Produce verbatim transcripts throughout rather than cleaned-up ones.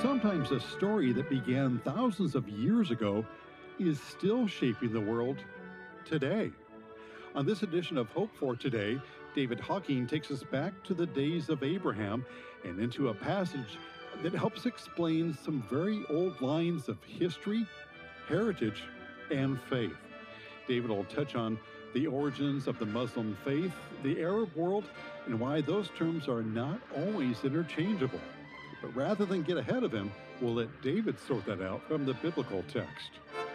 Sometimes a story that began thousands of years ago is still shaping the world today. On this edition of Hope for Today, David Hawking takes us back to the days of Abraham and into a passage that helps explain some very old lines of history, heritage, and faith. David will touch on the origins of the Muslim faith, the Arab world, and why those terms are not always interchangeable. But rather than get ahead of him, we'll let David sort that out from the biblical text.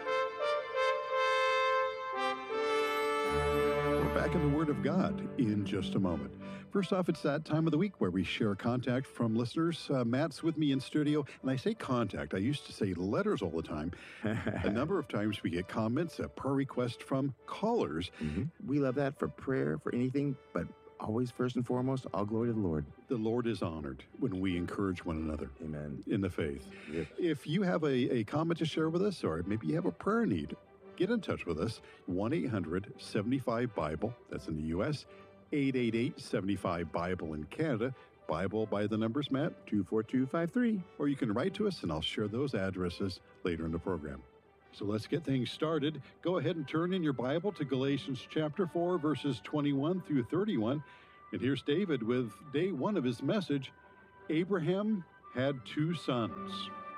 We're back in the Word of God in just a moment. First off, it's that time of the week where we share contact from listeners. Uh, Matt's with me in studio, and I say contact. I used to say letters all the time. A number of times we get comments, a prayer request from callers. Mm-hmm. We love that for prayer, for anything, but always, first and foremost, all glory to the Lord. The Lord is honored when we encourage one another. Amen. In the faith. Yep. If you have a, a comment to share with us, or maybe you have a prayer need, get in touch with us. one eight hundred seventy-five Bible, that's in the U S, eight eight eight seventy-five Bible in Canada. Bible by the numbers, Matt? two four two five three. Or you can write to us, and I'll share those addresses later in the program. So let's get things started. Go ahead and turn in your Bible to Galatians chapter four, verses twenty-one through thirty-one. And here's David with day one of his message, Abraham had two sons.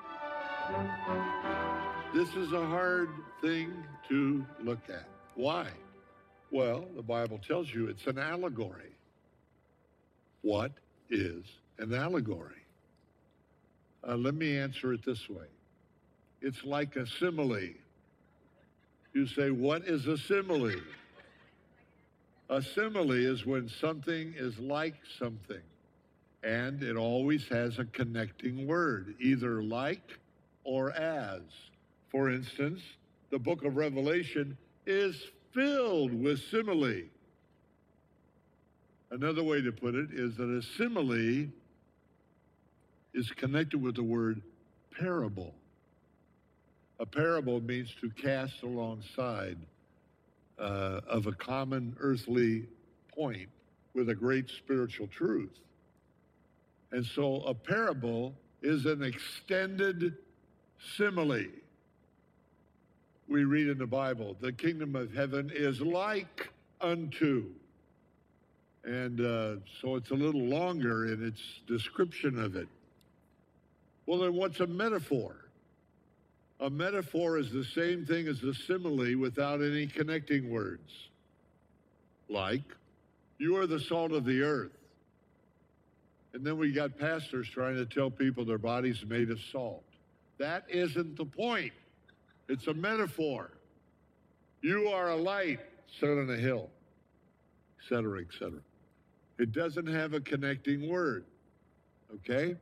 This is a hard thing to look at. Why? Well, the Bible tells you it's an allegory. What is an allegory? Uh, let me answer it this way. It's like a simile. You say, what is a simile? A simile is when something is like something, and it always has a connecting word, either like or as. For instance, the book of Revelation is filled with simile. Another way to put it is that a simile is connected with the word parable. A parable means to cast alongside uh, of a common earthly point with a great spiritual truth. And so a parable is an extended simile. We read in the Bible, the kingdom of heaven is like unto. And uh, so it's a little longer in its description of it. Well, then what's a metaphor? A metaphor is the same thing as a simile without any connecting words. Like, you are the salt of the earth. And then we got pastors trying to tell people their body's made of salt. That isn't the point. It's a metaphor. You are a light set on a hill, et cetera, et cetera. It doesn't have a connecting word, okay?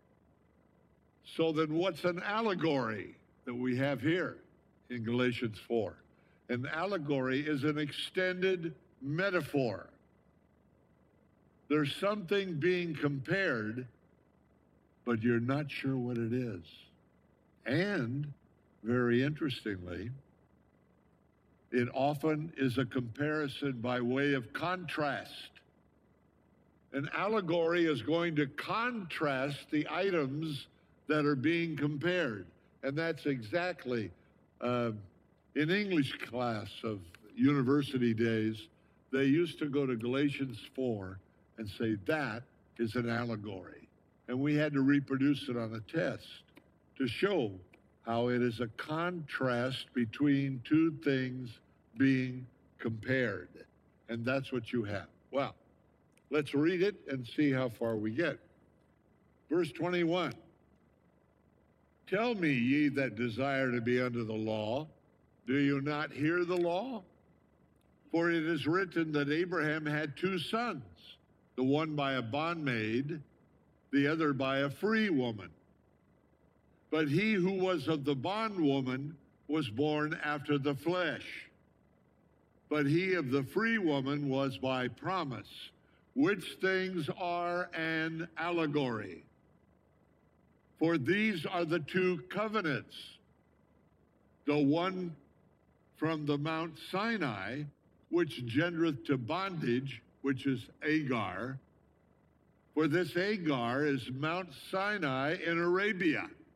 So then what's an allegory that we have here in Galatians four? An allegory is an extended metaphor. There's something being compared, but you're not sure what it is. And very interestingly, it often is a comparison by way of contrast. An allegory is going to contrast the items that are being compared. And that's exactly, uh, in English class of university days, they used to go to Galatians four and say, that is an allegory. And we had to reproduce it on a test to show how it is a contrast between two things being compared. And that's what you have. Well, let's read it and see how far we get. Verse twenty-one. Tell me, ye that desire to be under the law, do you not hear the law? For it is written that Abraham had two sons, the one by a bondmaid, the other by a free woman. But he who was of the bondwoman was born after the flesh. But he of the free woman was by promise, which things are an allegory. For these are the two covenants, the one from the Mount Sinai, which gendereth to bondage, which is Agar. For this Agar is Mount Sinai in Arabia.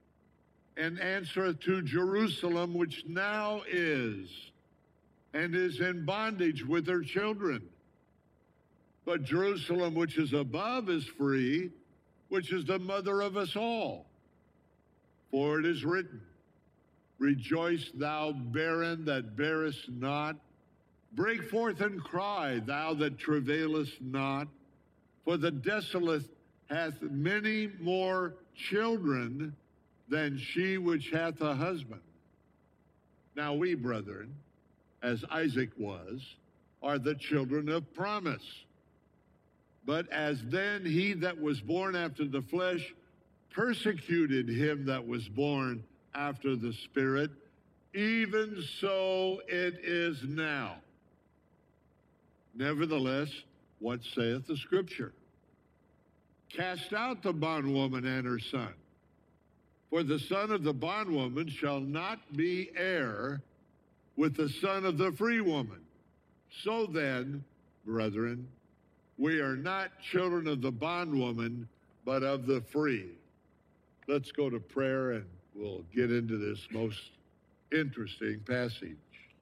and answereth to Jerusalem, which now is, and is in bondage with her children. But Jerusalem, which is above, is free, which is the mother of us all. For it is written, Rejoice, thou barren that bearest not. Break forth and cry, thou that travailest not. For the desolate hath many more children than she which hath a husband. Now we, brethren, as Isaac was, are the children of promise. But as then he that was born after the flesh persecuted him that was born after the Spirit, even so it is now. Nevertheless, what saith the Scripture? Cast out the bondwoman and her son. For the son of the bondwoman shall not be heir with the son of the free woman. So then, brethren, we are not children of the bondwoman, but of the free. Let's go to prayer and we'll get into this most interesting passage.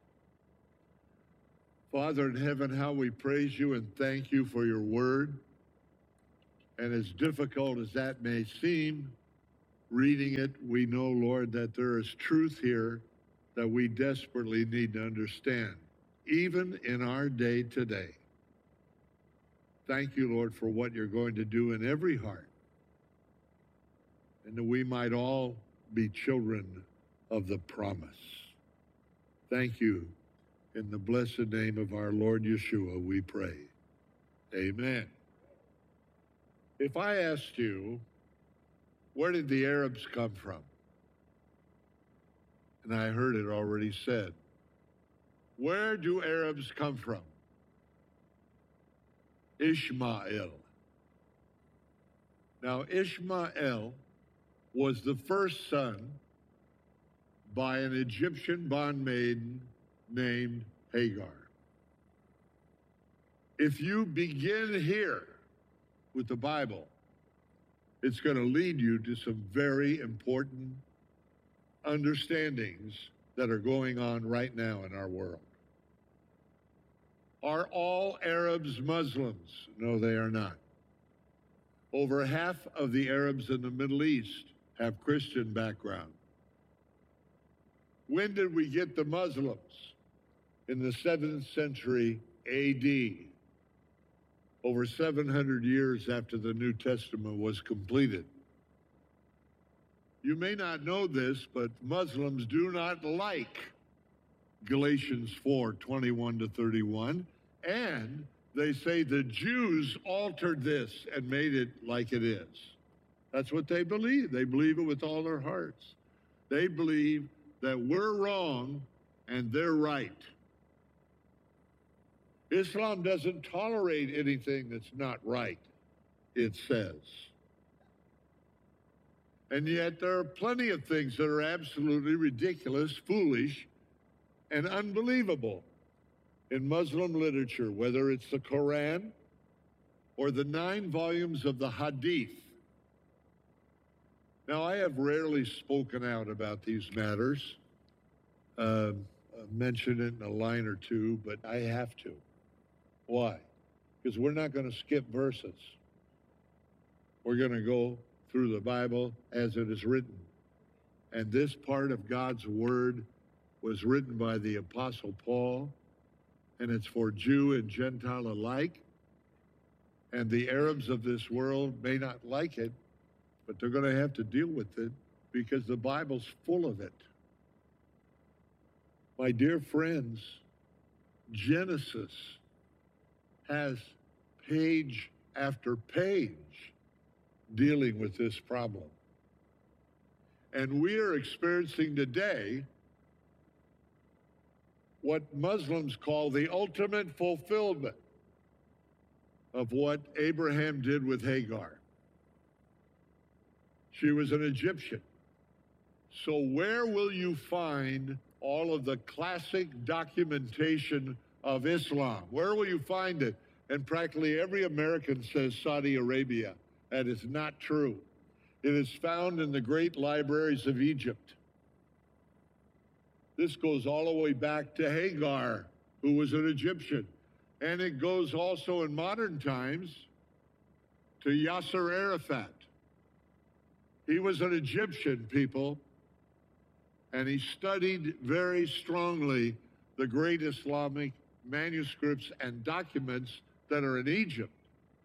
Father in heaven, how we praise you and thank you for your word. And as difficult as that may seem, reading it, we know, Lord, that there is truth here that we desperately need to understand, even in our day today. Thank you, Lord, for what you're going to do in every heart, and that we might all be children of the promise. Thank you. In the blessed name of our Lord Yeshua, we pray. Amen. If I asked you, where did the Arabs come from? And I heard it already said. Where do Arabs come from? Ishmael. Now, Ishmael was the first son by an Egyptian bondmaiden named Hagar. If you begin here with the Bible, it's going to lead you to some very important understandings that are going on right now in our world. Are all Arabs Muslims? No, they are not. Over half of the Arabs in the Middle East have Christian background. When did we get the Muslims? In the seventh century A D, over seven hundred years after the New Testament was completed. You may not know this, but Muslims do not like Galatians four, twenty-one to thirty-one, and they say the Jews altered this and made it like it is. That's what they believe. They believe it with all their hearts. They believe that we're wrong and they're right. Islam doesn't tolerate anything that's not right, it says. And yet there are plenty of things that are absolutely ridiculous, foolish, and unbelievable in Muslim literature, whether it's the Quran or the nine volumes of the Hadith. Now, I have rarely spoken out about these matters, uh, mentioned it in a line or two, but I have to. Why? Because we're not going to skip verses. We're going to go through the Bible as it is written. And this part of God's Word was written by the Apostle Paul, and it's for Jew and Gentile alike. And the Arabs of this world may not like it, but they're going to have to deal with it because the Bible's full of it. My dear friends, Genesis has page after page dealing with this problem. And we are experiencing today what Muslims call the ultimate fulfillment of what Abraham did with Hagar. She was an Egyptian. So where will you find all of the classic documentation of Islam? Where will you find it? And practically every American says Saudi Arabia. That is not true. It is found in the great libraries of Egypt. This goes all the way back to Hagar, who was an Egyptian. And it goes also in modern times to Yasser Arafat. He was an Egyptian, people, and he studied very strongly the great Islamic manuscripts and documents that are in Egypt.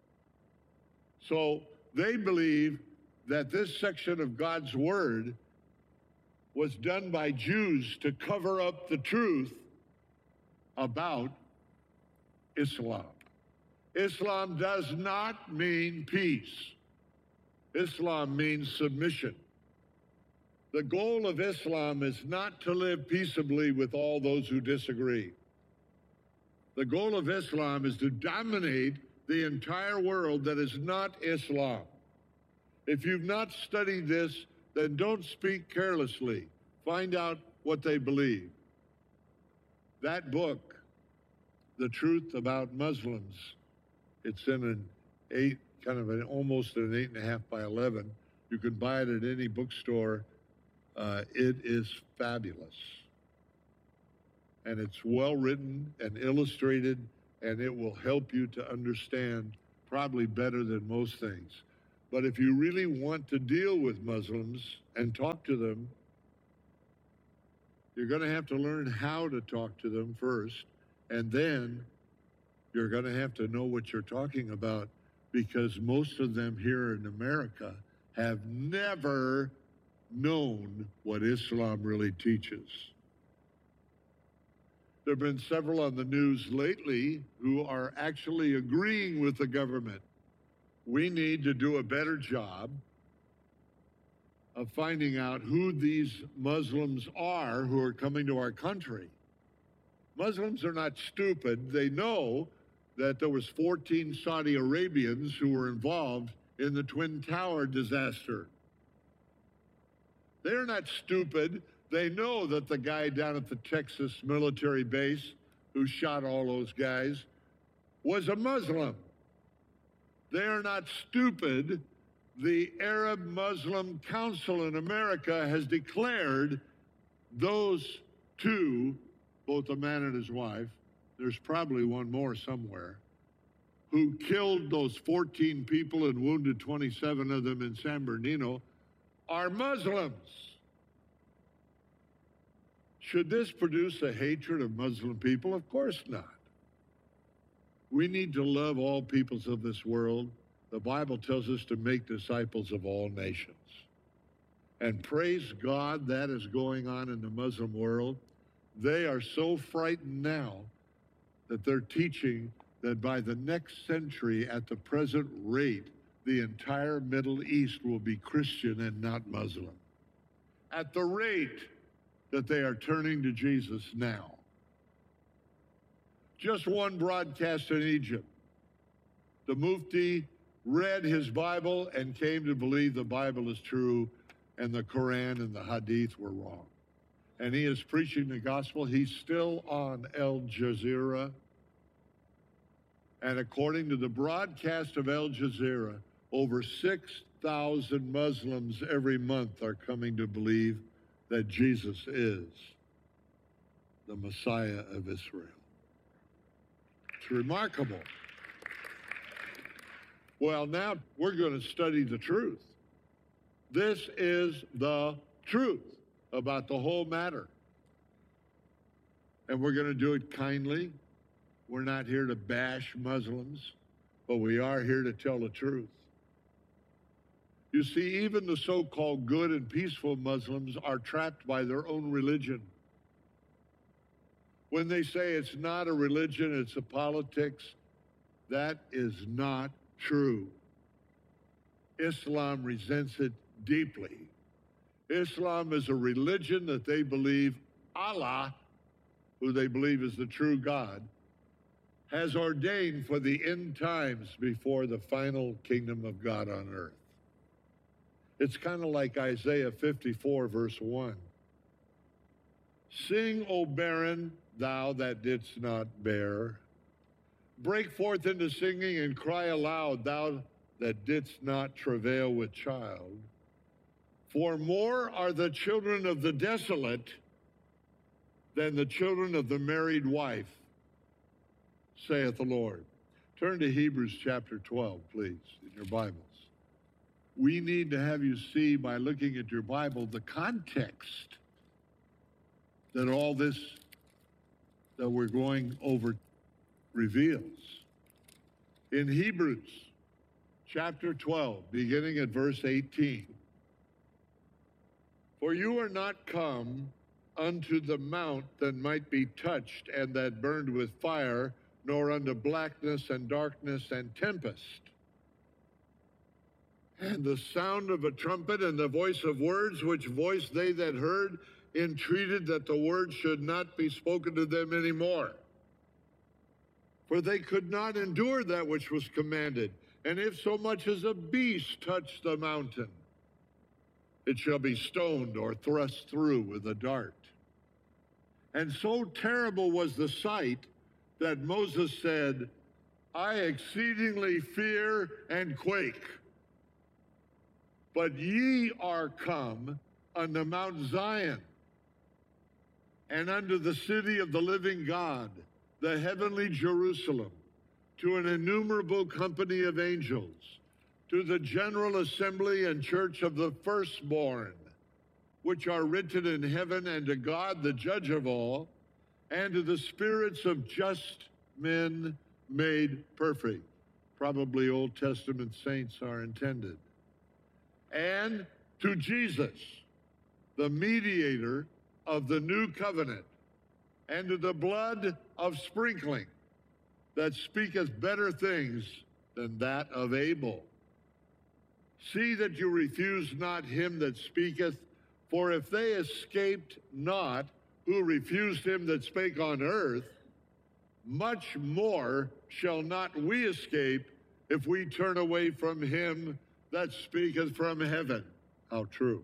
So they believe that this section of God's Word was done by Jews to cover up the truth about Islam. Islam does not mean peace. Islam means submission. The goal of Islam is not to live peaceably with all those who disagree. The goal of Islam is to dominate the entire world that is not Islam. If you've not studied this, then don't speak carelessly. Find out what they believe. That book, The Truth About Muslims, it's in an eight, kind of an almost an eight and a half by eleven. You can buy it at any bookstore. Uh, it is fabulous. And it's well written and illustrated, and it will help you to understand probably better than most things. But if you really want to deal with Muslims and talk to them, you're going to have to learn how to talk to them first, and then you're going to have to know what you're talking about, because most of them here in America have never known what Islam really teaches. There have been several on the news lately who are actually agreeing with the government. We need to do a better job of finding out who these Muslims are who are coming to our country. Muslims are not stupid. They know that there was fourteen Saudi Arabians who were involved in the Twin Tower disaster. They're not stupid. They know that the guy down at the Texas military base who shot all those guys was a Muslim. They are not stupid. The Arab Muslim Council in America has declared those two, both a man and his wife, there's probably one more somewhere, who killed those fourteen people and wounded twenty-seven of them in San Bernardino, are Muslims. Should this produce a hatred of Muslim people? Of course not. We need to love all peoples of this world. The Bible tells us to make disciples of all nations. And praise God, that is going on in the Muslim world. They are so frightened now that they're teaching that by the next century, at the present rate, the entire Middle East will be Christian and not Muslim. At the rate that they are turning to Jesus now. Just one broadcast in Egypt. The Mufti read his Bible and came to believe the Bible is true and the Quran and the Hadith were wrong. And he is preaching the gospel. He's still on Al Jazeera. And according to the broadcast of Al Jazeera, over six thousand Muslims every month are coming to believe that Jesus is the Messiah of Israel. It's remarkable. Well, now we're going to study the truth. This is the truth about the whole matter. And we're going to do it kindly. We're not here to bash Muslims, but we are here to tell the truth. You see, even the so-called good and peaceful Muslims are trapped by their own religion. When they say it's not a religion, it's a politics, that is not true. Islam resents it deeply. Islam is a religion that they believe Allah, who they believe is the true God, has ordained for the end times before the final kingdom of God on earth. It's kind of like Isaiah fifty-four, verse one. Sing, O barren, thou that didst not bear. Break forth into singing and cry aloud, thou that didst not travail with child. For more are the children of the desolate than the children of the married wife, saith the Lord. Turn to Hebrews chapter twelve, please, in your Bibles. We need to have you see, by looking at your Bible, the context that all this that we're going over reveals. In Hebrews chapter twelve, beginning at verse eighteen, for you are not come unto the mount that might be touched and that burned with fire, nor unto blackness and darkness and tempest, and the sound of a trumpet and the voice of words, which voice they that heard entreated that the word should not be spoken to them any more. For they could not endure that which was commanded. And if so much as a beast touch the mountain, it shall be stoned or thrust through with a dart. And so terrible was the sight that Moses said, I exceedingly fear and quake. But ye are come unto Mount Zion, and unto the city of the living God, the heavenly Jerusalem, to an innumerable company of angels, to the general assembly and church of the firstborn, which are written in heaven, and to God, the judge of all, and to the spirits of just men made perfect. Probably Old Testament saints are intended. And to Jesus, the mediator of the new covenant, and to the blood of sprinkling that speaketh better things than that of Abel. See that you refuse not him that speaketh, for if they escaped not who refused him that spake on earth, much more shall not we escape if we turn away from him that speaketh from heaven. How true.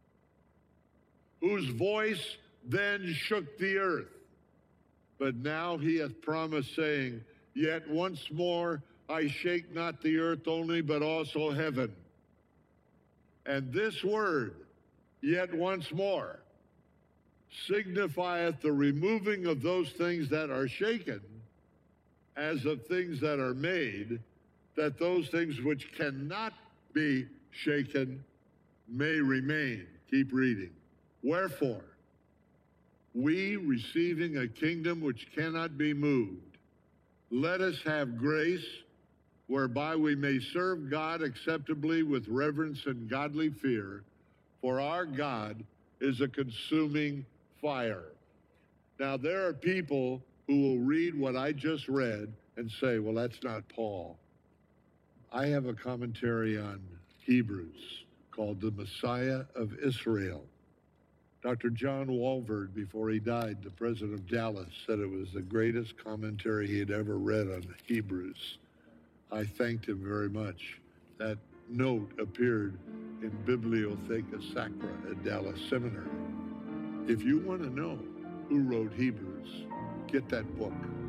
Whose voice then shook the earth. But now he hath promised, saying, yet once more I shake not the earth only, but also heaven. And this word, yet once more, signifieth the removing of those things that are shaken, as of things that are made, that those things which cannot be shaken may remain. Keep reading. Wherefore, we, receiving a kingdom which cannot be moved, let us have grace whereby we may serve God acceptably with reverence and godly fear, for our God is a consuming fire. Now, there are people who will read what I just read and say, well, that's not Paul. I have a commentary on Hebrews called The Messiah of Israel. Doctor John Walvoord, before he died, the president of Dallas, said it was the greatest commentary he had ever read on Hebrews. I thanked him very much. That note appeared in Bibliotheca Sacra at Dallas Seminary. If you want to know who wrote Hebrews, get that book.